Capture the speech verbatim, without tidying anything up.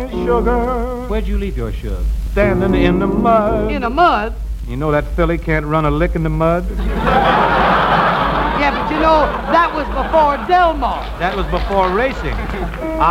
my sugar. Where'd you leave your shug? Standing in the mud. In the mud? You know that filly can't run a lick in the mud? Yeah, but you know, that was before Del Mar. That was before racing.